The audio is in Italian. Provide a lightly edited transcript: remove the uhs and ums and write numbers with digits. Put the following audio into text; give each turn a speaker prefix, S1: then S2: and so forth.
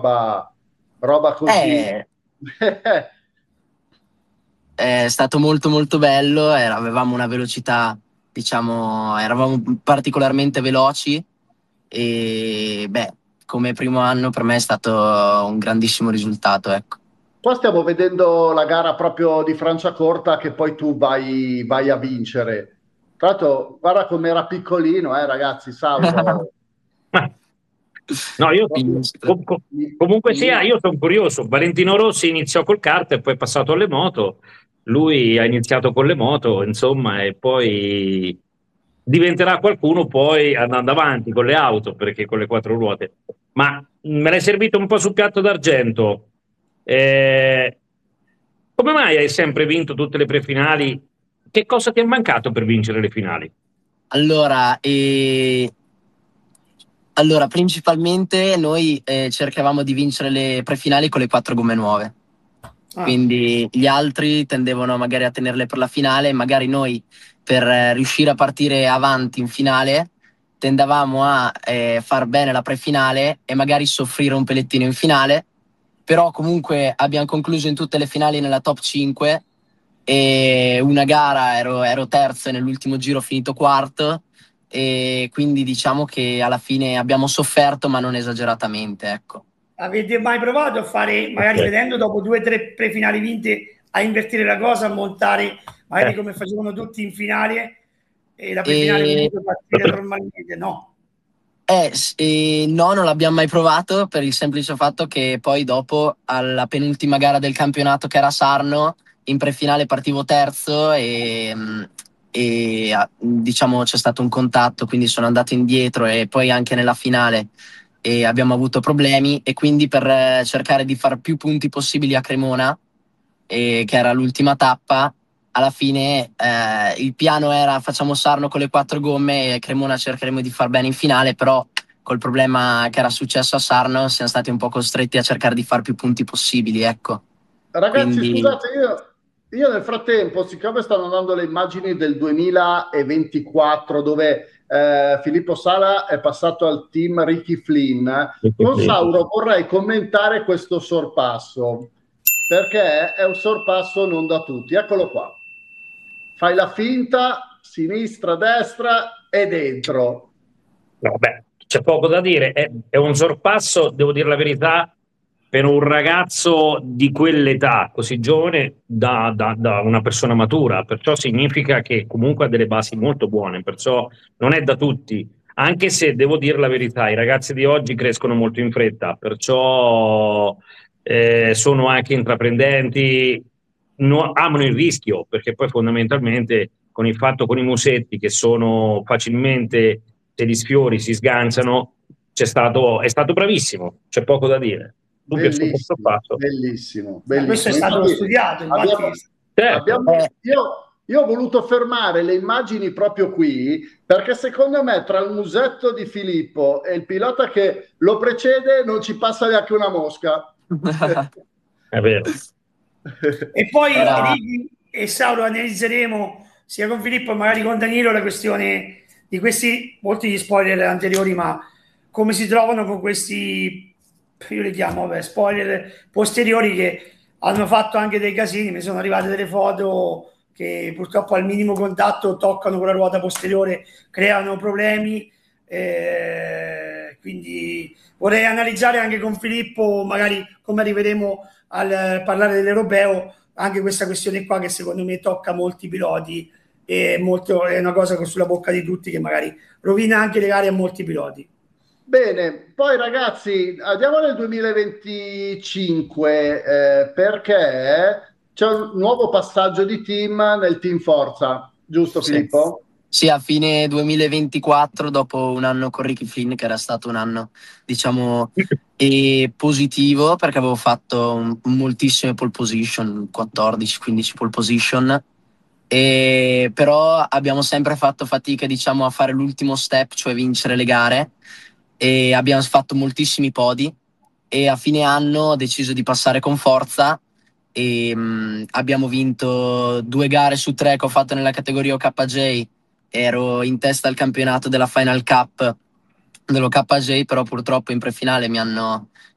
S1: roba così.
S2: Eh, È stato molto molto bello, avevamo una velocità, diciamo, eravamo particolarmente veloci e beh, come primo anno per me è stato un grandissimo risultato, ecco.
S1: Qua stiamo vedendo la gara proprio di Franciacorta che poi tu vai a vincere. Tra l'altro, guarda com'era piccolino, ragazzi, Sauro.
S3: Ma- No, io
S2: Finisco.
S3: comunque sia, io sono curioso. Valentino Rossi iniziò col kart e poi è passato alle moto. Lui ha iniziato con le moto, insomma, e poi diventerà qualcuno poi andando avanti con le auto, perché con le quattro ruote. Ma me l'hai servito un po' sul piatto d'argento. Eh, Come mai hai sempre vinto tutte le prefinali? Che cosa ti è mancato per vincere le finali?
S2: Allora, allora, principalmente noi cercavamo di vincere le prefinali con le quattro gomme nuove. Quindi gli altri tendevano magari a tenerle per la finale, magari noi per riuscire a partire avanti in finale tendavamo a far bene la prefinale e magari soffrire un pelettino in finale, però comunque abbiamo concluso in tutte le finali nella top 5 e una gara ero terzo e nell'ultimo giro ho finito quarto e quindi diciamo che alla fine abbiamo sofferto ma non esageratamente, ecco.
S4: Avete mai provato a fare, magari vedendo dopo 2 o 3 prefinali vinte, a invertire la cosa, a montare magari come facevano tutti in finale e la prefinale comunque partire normalmente? No.
S2: No, non l'abbiamo mai provato per il semplice fatto che poi dopo alla penultima gara del campionato che era a Sarno in prefinale partivo terzo e diciamo c'è stato un contatto, quindi sono andato indietro e poi anche nella finale e abbiamo avuto problemi e quindi per cercare di fare più punti possibili a Cremona, che era l'ultima tappa, alla fine il piano era facciamo Sarno con le quattro gomme e Cremona cercheremo di far bene in finale, però col problema che era successo a Sarno siamo stati un po' costretti a cercare di far più punti possibili, ecco.
S1: Ragazzi,
S2: Quindi...
S1: scusate, io nel frattempo, siccome stanno andando le immagini del 2024, dove Filippo Sala è passato al team Ricky Flynn, con Sauro vorrei commentare questo sorpasso, perché è un sorpasso non da tutti. Eccolo qua. Fai la finta, sinistra, destra e dentro.
S3: Vabbè, c'è poco da dire, è un sorpasso, devo dire la verità, per un ragazzo di quell'età, così giovane, da una persona matura, perciò significa che comunque ha delle basi molto buone, perciò non è da tutti, anche se devo dire la verità, i ragazzi di oggi crescono molto in fretta, perciò sono anche intraprendenti, amano il rischio, perché poi fondamentalmente con il fatto con i musetti che sono facilmente, se li sfiori si sganciano, è stato bravissimo, c'è poco da dire.
S1: Bellissimo, bellissimo,
S4: Ma questo è
S1: bellissimo.
S4: stato
S1: Infatti,
S4: studiato, infatti.
S3: Certo.
S1: Io ho voluto fermare le immagini proprio qui perché secondo me tra il musetto di Filippo e il pilota che lo precede non ci passa neanche una mosca.
S3: È vero.
S4: E poi Ricky e Sauro analizzeremo sia con Filippo e magari con Danilo la questione di questi, molti gli spoiler anteriori, ma come si trovano con questi, io li chiamo spoiler posteriori, che hanno fatto anche dei casini. Mi sono arrivate delle foto che purtroppo al minimo contatto toccano con la ruota posteriore, creano problemi, quindi vorrei analizzare anche con Filippo, magari come arriveremo al parlare dell'europeo, anche questa questione qua che secondo me tocca molti piloti e è una cosa sulla bocca di tutti che magari rovina anche le gare a molti piloti.
S1: Bene, poi ragazzi andiamo nel 2025 perché c'è un nuovo passaggio di team nel team Forza, giusto Filippo?
S2: Sì, a fine 2024, dopo un anno con Ricky Flynn, che era stato un anno, diciamo, positivo, perché avevo fatto moltissime pole position, 14-15 pole position, però abbiamo sempre fatto fatica, diciamo, a fare l'ultimo step, cioè vincere le gare, e abbiamo fatto moltissimi podi, e a fine anno ho deciso di passare con Forza, e abbiamo vinto 2 gare su 3 che ho fatto nella categoria OKJ. Ero in testa al campionato della Final Cup dello KJ, però purtroppo in prefinale mi hanno